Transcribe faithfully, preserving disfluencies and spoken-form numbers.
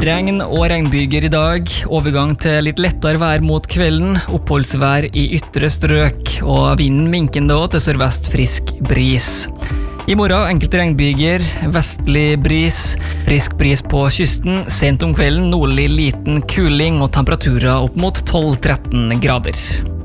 Regn og regnbyger i dag, overgang til litt lettere vær mot kvelden, oppholdsvær i ytre strøk, og vinden minkende til sørvest frisk bris. I morgen enkelte regnbyger, vestlig bris, frisk bris på kysten, sent om kvelden nordlig liten kuling og temperaturer opp mot tolv til tretten grader.